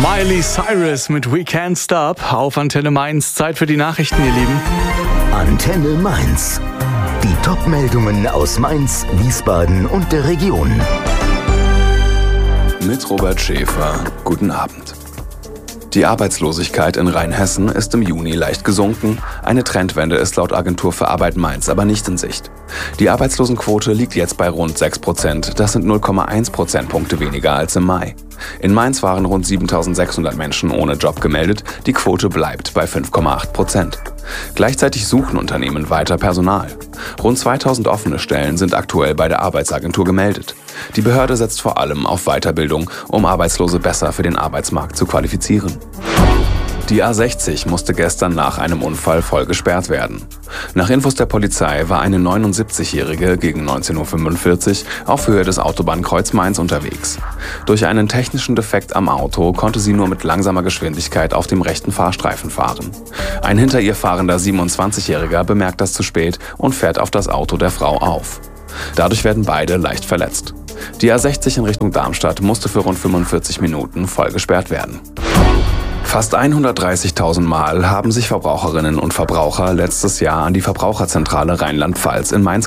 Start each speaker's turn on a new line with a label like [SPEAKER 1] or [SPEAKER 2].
[SPEAKER 1] Miley Cyrus mit We Can't Stop auf Antenne Mainz. Zeit für die Nachrichten, ihr Lieben.
[SPEAKER 2] Antenne Mainz. Die Top-Meldungen aus Mainz, Wiesbaden und der Region.
[SPEAKER 3] Mit Robert Schäfer. Guten Abend. Die Arbeitslosigkeit in Rheinhessen ist im Juni leicht gesunken. Eine Trendwende ist laut Agentur für Arbeit Mainz aber nicht in Sicht. Die Arbeitslosenquote liegt jetzt bei rund 6%. Das sind 0,1 Prozentpunkte weniger als im Mai. In Mainz waren rund 7.600 Menschen ohne Job gemeldet. Die Quote bleibt bei 5,8%. Gleichzeitig suchen Unternehmen weiter Personal. Rund 2.000 offene Stellen sind aktuell bei der Arbeitsagentur gemeldet. Die Behörde setzt vor allem auf Weiterbildung, um Arbeitslose besser für den Arbeitsmarkt zu qualifizieren. Die A60 musste gestern nach einem Unfall voll gesperrt werden. Nach Infos der Polizei war eine 79-Jährige gegen 19.45 Uhr auf Höhe des Autobahnkreuz Mainz unterwegs. Durch einen technischen Defekt am Auto konnte sie nur mit langsamer Geschwindigkeit auf dem rechten Fahrstreifen fahren. Ein hinter ihr fahrender 27-Jähriger bemerkt das zu spät und fährt auf das Auto der Frau auf. Dadurch werden beide leicht verletzt. Die A60 in Richtung Darmstadt musste für rund 45 Minuten voll gesperrt werden. Fast 130.000 Mal haben sich Verbraucherinnen und Verbraucher letztes Jahr an die Verbraucherzentrale Rheinland-Pfalz in Mainz